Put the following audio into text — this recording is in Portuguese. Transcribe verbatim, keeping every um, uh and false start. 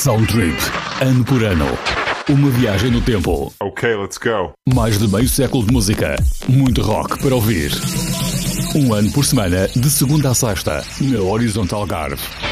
Sound Trip, ano por ano. Uma viagem no tempo. Ok, let's go. Mais de meio século de música. Muito rock para ouvir. Um ano por semana, de segunda a sexta, na Horizontal Algarve.